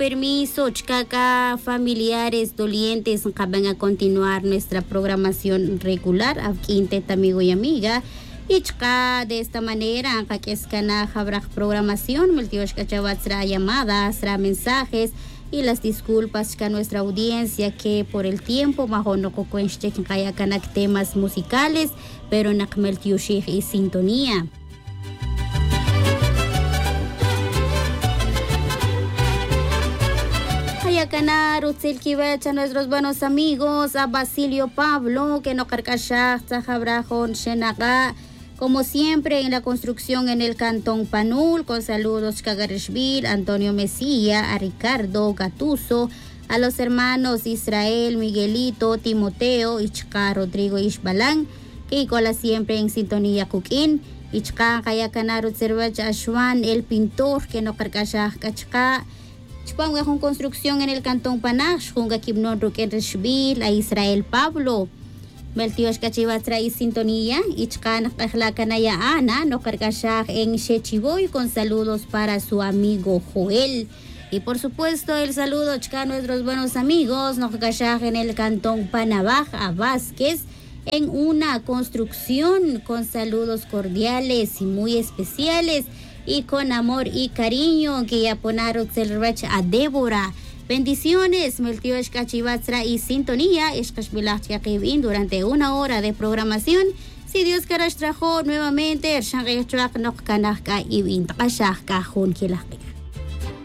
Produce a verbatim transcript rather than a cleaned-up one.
permiso, chcaca, familiares dolientes, van a continuar nuestra programación regular, quintet amigo y amiga. Y chca, de esta manera, que es cana habrá programación, multios cachabat será llamadas, será mensajes, y las disculpas a nuestra audiencia que por el tiempo bajo no cocuenche que haya canak temas musicales, pero nakmel tiushich y sintonía. Canar, Utsil Kibech, a nuestros buenos amigos, a Basilio Pablo, que no carcachá, Zajabrajon, Shenaga, como siempre en la construcción en el Cantón Panul, con saludos Cagarishvil, Antonio Mesía, a Ricardo Gatuso, a los hermanos Israel, Miguelito, Timoteo, Ichka, Rodrigo Ishbalán, que cola siempre en sintonía Kukin, Ichka, Kayacanar, Utzervach, Ashwan, el pintor, que no carcachá, Kachka, Chupanga con construcción en el Cantón Panash, Junga Kibnon Ruken Reshbil, a Israel Pablo. Meltios Cachivatra y sintonía, Ichkan Kajlakanaya Ana, no cargashah en Shechiboy, con saludos para su amigo Joel. Y por supuesto, el saludo a nuestros buenos amigos, no cargashah en el Cantón Panabaj, a Vázquez, en una construcción con saludos cordiales y muy especiales. Y con amor y cariño que ya ponaron a Débora. Bendiciones, Meltiosh Cachivatzra y sintonía, Eshkashbilach Yakibin durante una hora de programación. Si Dios Karash trajo nuevamente, Shangay Trak Nok Kanaka y Bin Tashaka Hun Kilaki.